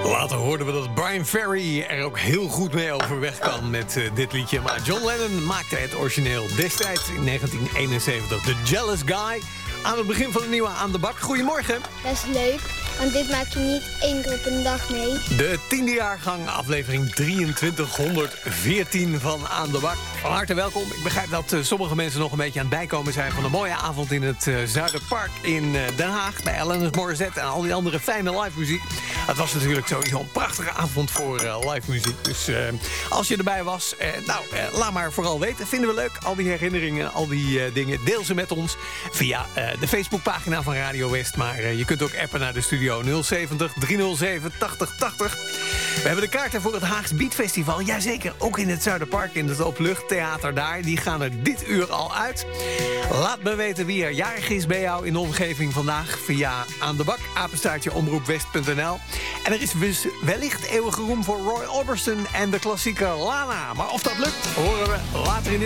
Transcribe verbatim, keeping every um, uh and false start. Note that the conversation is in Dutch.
Later hoorden we dat Brian Ferry er ook heel goed mee overweg kan met uh, dit liedje. Maar John Lennon maakte het origineel destijds in negentien eenenzeventig. The Jealous Guy. Aan het begin van de nieuwe Aan de Bak. Goedemorgen. Dat is leuk, want dit maak je niet één keer op een dag mee. De tiende jaargang, aflevering drieëntwintighonderdveertien van Aan de Bak. Van harte welkom. Ik begrijp dat uh, sommige mensen nog een beetje aan het bijkomen zijn van een mooie avond in het uh, Zuiderpark in uh, Den Haag. Bij Alanis Morissette en al die andere fijne live muziek. Het was natuurlijk sowieso een prachtige avond voor uh, live muziek. Dus uh, als je erbij was, uh, nou, uh, laat maar vooral weten. Vinden we leuk, al die herinneringen, al die uh, dingen. Deel ze met ons via uh, de Facebookpagina van Radio West. Maar uh, je kunt ook appen naar de studio nul zeventig driehonderdzeven tachtig tachtig. We hebben de kaarten voor het Haags Beat Festival. Jazeker, ook in het Zuiderpark, in het Openluchttheater daar. Die gaan er dit uur al uit. Laat me weten wie er jarig is bij jou in de omgeving vandaag. Via Aan de Bak, apenstaartje omroepwest punt n l. En er is wellicht eeuwige roem voor Roy Orbison en de klassieker Lana. Maar of dat lukt, horen we later in de